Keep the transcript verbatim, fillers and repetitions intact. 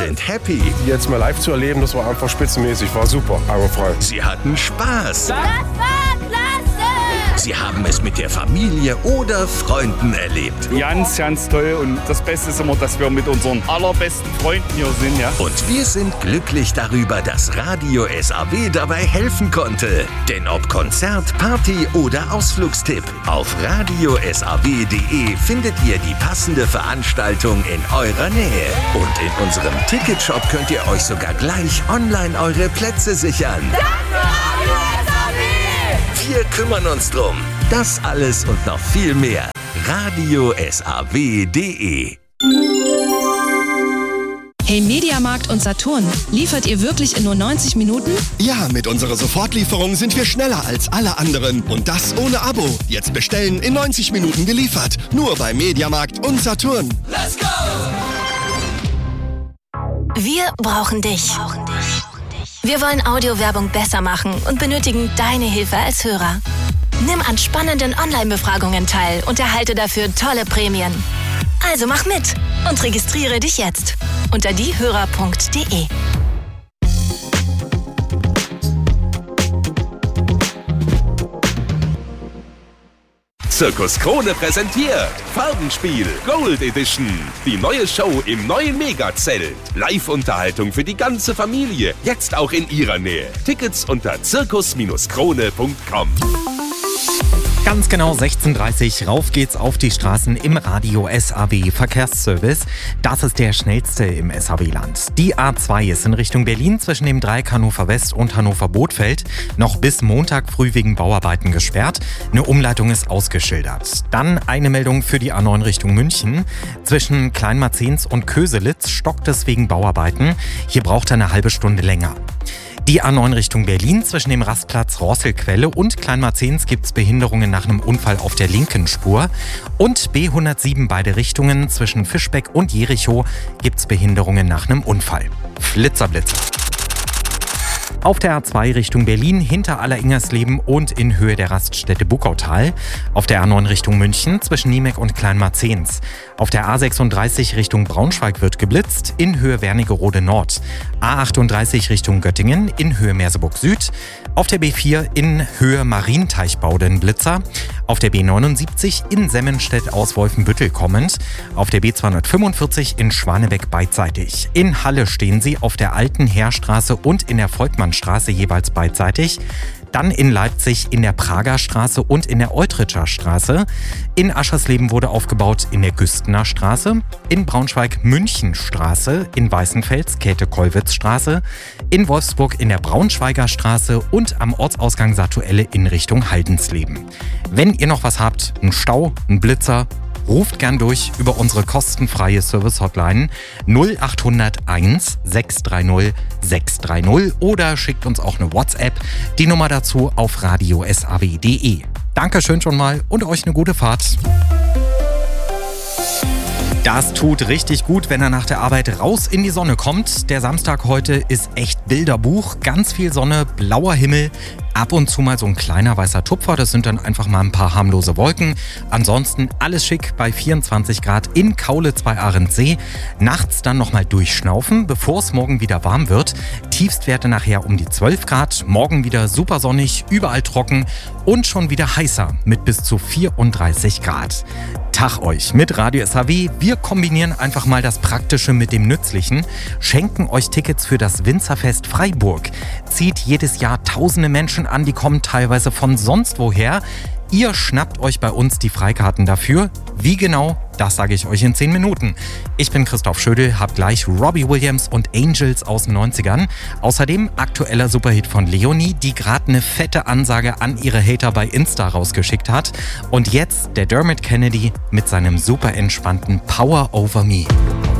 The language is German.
sind happy. Jetzt mal live zu erleben, das war einfach spitzenmäßig, war super, augenfrei. Sie hatten Spaß. Das war klasse! Sie haben es mit der Familie oder Freunden erlebt. Ganz, ganz toll und das Beste ist immer, dass wir mit unseren allerbesten Freunden hier sind. Ja? Und wir sind glücklich darüber, dass Radio S A W dabei helfen konnte. Denn ob Konzert, Party oder Ausflugstipp, auf radio s a w punkt d e findet ihr die passende Veranstaltung in eurer Nähe. Und in unserem Ticketshop könnt ihr euch sogar gleich online eure Plätze sichern. Danke, Radio S A W! Wir kümmern uns drum. Das alles und noch viel mehr. radio s a w punkt d e. Hey Mediamarkt und Saturn, liefert ihr wirklich in nur neunzig Minuten? Ja, mit unserer Sofortlieferung sind wir schneller als alle anderen. Und das ohne Abo. Jetzt bestellen, in neunzig Minuten geliefert. Nur bei Mediamarkt und Saturn. Let's go! Wir brauchen dich. Wir wollen Audiowerbung besser machen und benötigen deine Hilfe als Hörer. Nimm an spannenden Online-Befragungen teil und erhalte dafür tolle Prämien. Also mach mit und registriere dich jetzt unter diehörer punkt d e. Zirkus Krone präsentiert Farbenspiel Gold Edition. Die neue Show im neuen Megazelt. Live-Unterhaltung für die ganze Familie. Jetzt auch in ihrer Nähe. Tickets unter zirkus krone punkt com. Ganz genau sechzehn Uhr dreißig, rauf geht's auf die Straßen im Radio S A W Verkehrsservice. Das ist der schnellste im S A W-Land. Die A zwei ist in Richtung Berlin zwischen dem Dreieck Hannover West und Hannover Bothfeld noch bis Montag früh wegen Bauarbeiten gesperrt. Eine Umleitung ist ausgeschildert. Dann eine Meldung für die A neun Richtung München. Zwischen Kleinmarzens und Köselitz stockt es wegen Bauarbeiten. Hier braucht er eine halbe Stunde länger. Die A neun Richtung Berlin zwischen dem Rastplatz Rosselquelle und Kleinmarzens gibt es Behinderungen nach einem Unfall auf der linken Spur. Und B hundertsieben beide Richtungen zwischen Fischbeck und Jerichow gibt es Behinderungen nach einem Unfall. Flitzerblitzer. Auf der A zwei Richtung Berlin hinter Alleringersleben und in Höhe der Raststätte Buckautal. Auf der A neun Richtung München zwischen Niemek und Kleinmarzens. Auf der A sechsunddreißig Richtung Braunschweig wird geblitzt in Höhe Wernigerode Nord. A achtunddreißig Richtung Göttingen in Höhe Merseburg Süd. Auf der B vier in Höhe Marienteichbaude Blitzer. Auf der B neunundsiebzig in Semmenstedt aus Wolfenbüttel kommend. Auf der B zweihundertfünfundvierzig in Schwanebeck beidseitig. In Halle stehen sie auf der Alten Heerstraße und in der Volkmannstraße jeweils beidseitig. Dann in Leipzig in der Prager Straße und in der Eutritscher Straße. In Aschersleben wurde aufgebaut in der Güstener Straße. In Braunschweig Münchenstraße. In Weißenfels Käthe-Kollwitz-Straße. In Wolfsburg in der Braunschweiger Straße und am Ortsausgang Satuelle in Richtung Haldensleben. Wenn ihr noch was habt, einen Stau, einen Blitzer, ruft gern durch über unsere kostenfreie Service-Hotline null acht null eins sechs drei null sechs drei null oder schickt uns auch eine WhatsApp. Die Nummer dazu auf radio s a w punkt d e. Dankeschön schon mal und euch eine gute Fahrt. Das tut richtig gut, wenn er nach der Arbeit raus in die Sonne kommt. Der Samstag heute ist echt Bilderbuch. Ganz viel Sonne, blauer Himmel, ab und zu mal so ein kleiner weißer Tupfer. Das sind dann einfach mal ein paar harmlose Wolken. Ansonsten alles schick bei vierundzwanzig Grad in Kaulitz bei Ahrensee. Nachts dann nochmal durchschnaufen, bevor es morgen wieder warm wird. Tiefstwerte nachher um die zwölf Grad. Morgen wieder super sonnig, überall trocken und schon wieder heißer mit bis zu vierunddreißig Grad. Tag euch mit Radio S A W. Wir kombinieren einfach mal das Praktische mit dem Nützlichen, schenken euch Tickets für das Winzerfest Freiburg. Zieht jedes Jahr tausende Menschen an, die kommen teilweise von sonst woher. Ihr schnappt euch bei uns die Freikarten dafür. Wie genau, das sage ich euch in zehn Minuten. Ich bin Christoph Schödel, hab gleich Robbie Williams und Angels aus den neunzigern. Außerdem aktueller Superhit von Leonie, die gerade eine fette Ansage an ihre Hater bei Insta rausgeschickt hat. Und jetzt der Dermot Kennedy mit seinem super entspannten Power Over Me.